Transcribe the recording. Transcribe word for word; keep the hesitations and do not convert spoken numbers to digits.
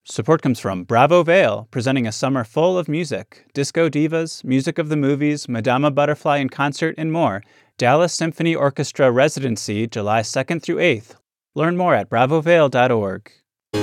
Support comes from Bravo Vale, presenting a summer full of music. Disco divas, music of the movies, Madama Butterfly in concert, and more. Dallas Symphony Orchestra Residency, July second through eighth. Learn more at bravo vale dot org.